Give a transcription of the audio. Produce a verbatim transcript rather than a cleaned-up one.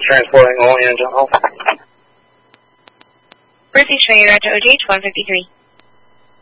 transporting oil and general. British Train, Roger, O G H one fifty-three.